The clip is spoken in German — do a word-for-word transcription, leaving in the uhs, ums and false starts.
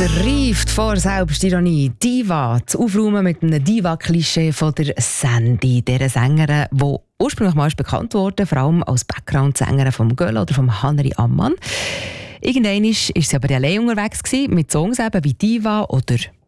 Reift vor Selbstironie. Diva. Das Aufräumen mit einem Diva-Klischee von der Sandy, dieser Sängerin, die ursprünglich mal bekannt wurde, vor allem als Background-Sängerin vom Göll oder vom Haneri Ammann. Irgendwann war sie aber allein unterwegs gewesen, mit Songs eben wie Diva oder